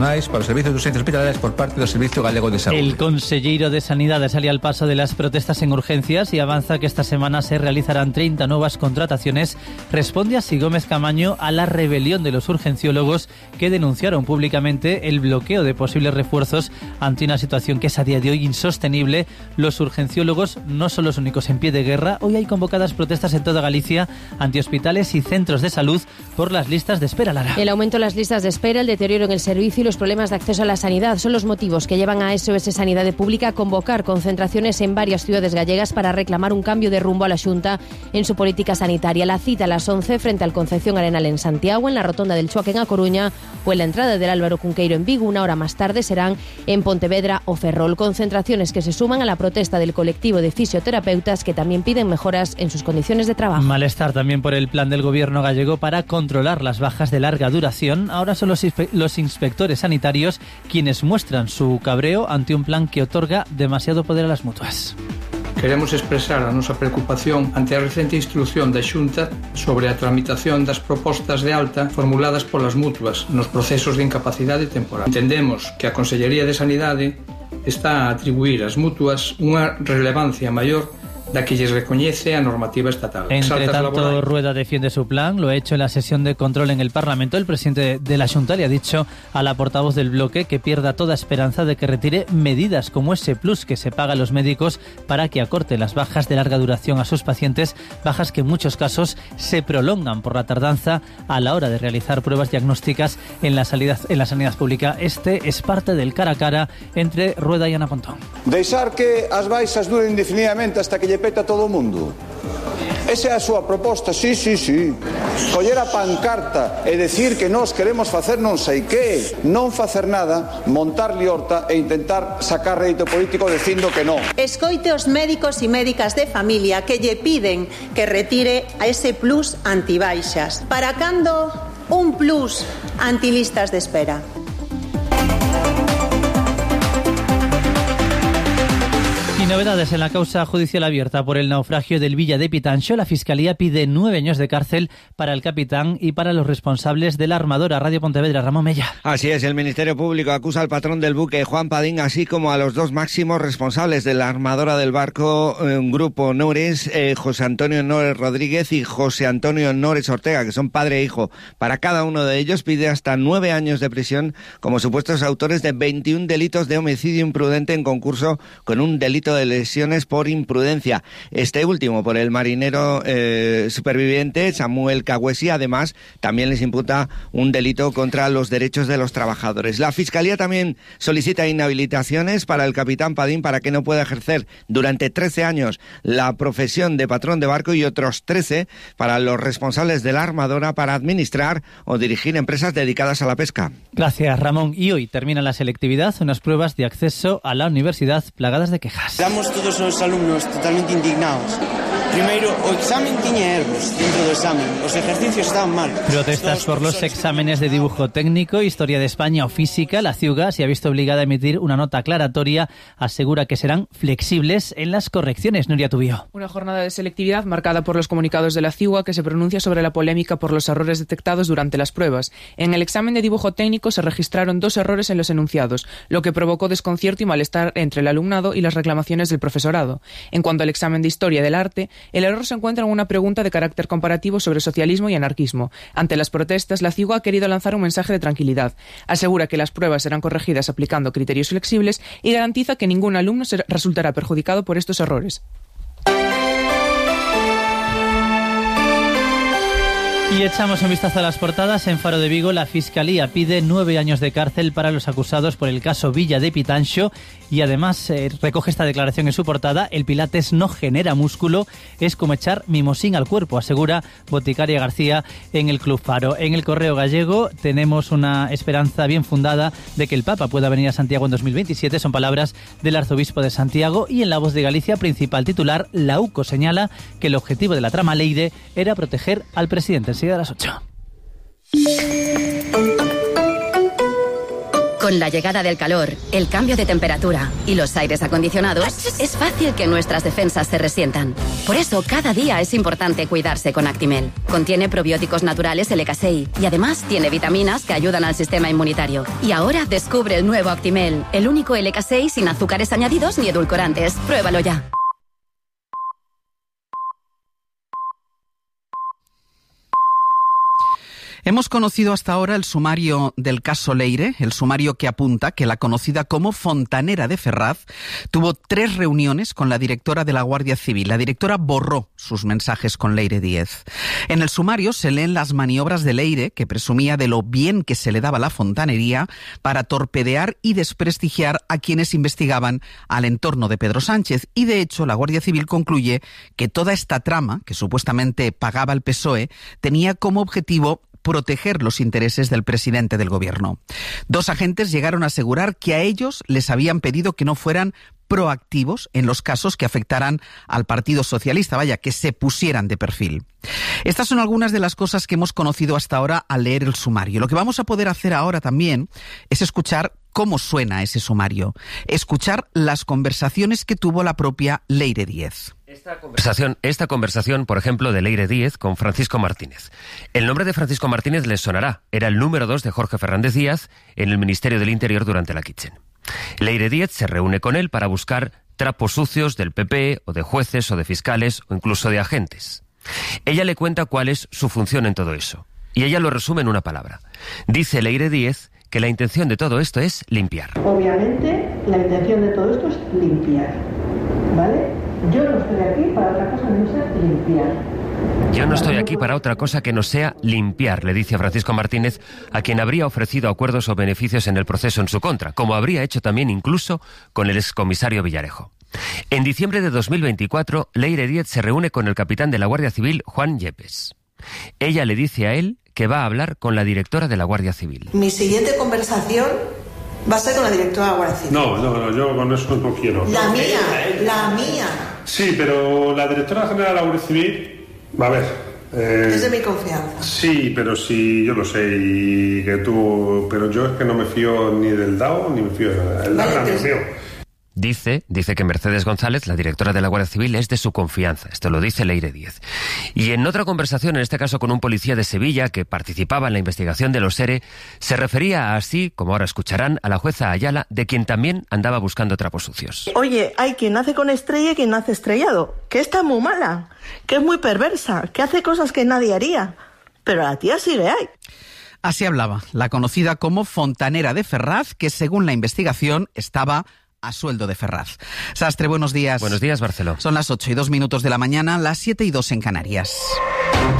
para os servizos de urxencias hospitalarias por parte do Servicio Galego de Saúde. El conselleiro de Sanidade sale al paso de las protestas en urgencias y avanza que esta semana se realizarán 30 nuevas contrataciones. Responde así Gómez Camaño a la rebelión de los urgenciólogos que denunciaron públicamente el bloqueo de posibles refuerzos ante una situación que es a día de hoy insostenible. Los urgenciólogos no son los únicos en pie de guerra. Hoy hay convocadas protestas en toda Galicia ante hospitales y centros de salud por las listas de espera, Lara. El aumento de las listas de espera, el deterioro en el servicio y los problemas de acceso a la sanidad son los motivos que llevan a SOS Sanidade Pública a convocar concentraciones en varias ciudades gallegas para reclamar un cambio de rumbo a la Xunta en su política sanitaria. La cita a las 11 frente al Concepción Arenal en Santiago, en la Rotonda del Chuaque en A Coruña o en la entrada del Álvaro Cunqueiro en Vigo. Una hora más tarde serán en Pontevedra o Ferrol. Concentraciones que se suman a la protesta del colectivo de fisioterapeutas que también piden mejoras en sus condiciones de trabajo. Malestar también por el plan del gobierno gallego para controlar las bajas de larga duración. Ahora son los inspectores sanitarios quienes muestran su cabreo ante un plan que otorga demasiado poder a las mutuas. Queremos expresar a nosa preocupación ante a recente instrucción da Xunta sobre a tramitación das propostas de alta formuladas polas mutuas nos procesos de incapacidade temporal. Entendemos que a Consellería de Sanidade está a atribuir ás mutuas unha relevancia maior da que lles recoñece a normativa estatal. Entre tanto, Rueda defiende su plan, lo ha hecho en la sesión de control en el Parlamento. El presidente de la Xunta le ha dicho a la portavoz del bloque que pierda toda esperanza de que retire medidas como ese plus que se paga a los médicos para que acorte las bajas de larga duración a sus pacientes, bajas que en muchos casos se prolongan por la tardanza a la hora de realizar pruebas diagnósticas en la sanidad pública. Este es parte del cara a cara entre Rueda y Ana Pontón. Deixar que as baixas duren indefinidamente hasta que lle peta todo o mundo. Esa é a súa proposta, sí. Coller a pancarta e decir que nós queremos facer non sei que, non facer nada, montar liorta e intentar sacar rédito político dicindo que non. Escoite os médicos e médicas de familia que lle piden que retire a ese plus antibaixas. Para cando un plus antilistas de espera? Y novedades en la causa judicial abierta por el naufragio del Villa de Pitanxo. La Fiscalía pide 9 años de cárcel para el capitán y para los responsables de la armadora. Radio Pontevedra, Ramón Mella. Así es, el Ministerio Público acusa al patrón del buque, Juan Padín, así como a los dos máximos responsables de la armadora del barco Grupo Nores, José Antonio Nores Rodríguez y José Antonio Nores Ortega, que son padre e hijo. Para cada uno de ellos pide hasta 9 años de prisión como supuestos autores de 21 delitos de homicidio imprudente en concurso con un delito de lesiones por imprudencia. Este último por el marinero superviviente Samuel Cagüesi. Además, también les imputa un delito contra los derechos de los trabajadores. La Fiscalía también solicita inhabilitaciones para el capitán Padín para que no pueda ejercer durante 13 años la profesión de patrón de barco y otros 13 para los responsables de la armadora para administrar o dirigir empresas dedicadas a la pesca. Gracias, Ramón. Y hoy termina la selectividad, unas pruebas de acceso a la universidad plagadas de quejas. Estamos todos os alumnos totalmente indignados. Primeiro, o examen tiña erros dentro do examen. Os ejercicios estaban mal. Protestas por los exámenes de dibujo técnico, historia de España o física. La CIUGA se ha visto obligada a emitir una nota aclaratoria. Asegura que serán flexibles en las correcciones. Nuria Tubío. Una jornada de selectividad marcada por los comunicados de la CIUGA que se pronuncia sobre la polémica por los errores detectados durante las pruebas. En el examen de dibujo técnico se registraron 2 errores en los enunciados, lo que provocó desconcierto y malestar entre el alumnado y las reclamaciones del profesorado. En cuanto al examen de historia del arte, el error se encuentra en una pregunta de carácter comparativo sobre socialismo y anarquismo. Ante las protestas, la CIUGA ha querido lanzar un mensaje de tranquilidad. Asegura que las pruebas serán corregidas aplicando criterios flexibles y garantiza que ningún alumno resultará perjudicado por estos errores. Y echamos un vistazo a las portadas. En Faro de Vigo, la Fiscalía pide 9 años de cárcel para los acusados por el caso Villa de Pitanxo y además recoge esta declaración en su portada: el pilates no genera músculo, es como echar mimosín al cuerpo, asegura Boticaria García en el Club Faro. En el Correo Gallego tenemos una esperanza bien fundada de que el Papa pueda venir a Santiago en 2027, son palabras del arzobispo de Santiago. Y en La Voz de Galicia, principal titular, la UCO señala que el objetivo de la trama Leire era proteger al presidente. Enseguida a las 8. Con la llegada del calor, el cambio de temperatura y los aires acondicionados, es fácil que nuestras defensas se resientan. Por eso, cada día es importante cuidarse con Actimel. Contiene probióticos naturales LK6 y además tiene vitaminas que ayudan al sistema inmunitario. Y ahora descubre el nuevo Actimel, el único LK6 sin azúcares añadidos ni edulcorantes. Pruébalo ya. Hemos conocido hasta ahora el sumario del caso Leire, el sumario que apunta que la conocida como Fontanera de Ferraz tuvo 3 reuniones con la directora de la Guardia Civil. La directora borró sus mensajes con Leire Díez. En el sumario se leen las maniobras de Leire, que presumía de lo bien que se le daba la fontanería para torpedear y desprestigiar a quienes investigaban al entorno de Pedro Sánchez. Y de hecho, la Guardia Civil concluye que toda esta trama, que supuestamente pagaba el PSOE, tenía como objetivo proteger los intereses del presidente del gobierno. 2 agentes llegaron a asegurar que a ellos les habían pedido que no fueran proactivos en los casos que afectaran al Partido Socialista, que se pusieran de perfil. Estas son algunas de las cosas que hemos conocido hasta ahora al leer el sumario. Lo que vamos a poder hacer ahora también es escuchar cómo suena ese sumario, escuchar las conversaciones que tuvo la propia Leire Díez. Esta conversación, por ejemplo, de Leire Díez con Francisco Martínez. El nombre de Francisco Martínez les sonará. Era el número 2 de Jorge Fernández Díaz en el Ministerio del Interior durante la Kitchen. Leire Díez se reúne con él para buscar trapos sucios del PP o de jueces o de fiscales o incluso de agentes. Ella le cuenta cuál es su función en todo eso. Y ella lo resume en una palabra. Dice Leire Díez que la intención de todo esto es limpiar. Obviamente, la intención de todo esto es limpiar, ¿vale? Yo no estoy aquí para otra cosa que no sea limpiar. Yo no estoy aquí para otra cosa que no sea limpiar, le dice a Francisco Martínez, a quien habría ofrecido acuerdos o beneficios en el proceso en su contra, como habría hecho también incluso con el excomisario Villarejo. En diciembre de 2024, Leire Díez se reúne con el capitán de la Guardia Civil, Juan Yepes. Ella le dice a él que va a hablar con la directora de la Guardia Civil. Mi siguiente conversación va a ser con la directora de la Guardia Civil. No, yo con eso no quiero. La mía. Sí, pero la directora general de la Guardia Civil, a ver... es de mi confianza. Sí, pero sí, yo lo sé, y que tú... Pero yo es que no me fío ni del DAO, ni me fío de nada. El DAO es mío. Dice que Mercedes González, la directora de la Guardia Civil, es de su confianza. Esto lo dice Leire Díez. Y en otra conversación, en este caso con un policía de Sevilla que participaba en la investigación de los ERE, se refería así, como ahora escucharán, a la jueza Ayala, de quien también andaba buscando trapos sucios. Oye, hay quien nace con estrella y quien nace estrellado, que está muy mala, que es muy perversa, que hace cosas que nadie haría, pero a la tía sí le hay. Así hablaba la conocida como Fontanera de Ferraz, que según la investigación estaba a sueldo de Ferraz. Sastre, buenos días. Buenos días, Barceló. Son las 8:02 de la mañana, las 7:02 en Canarias.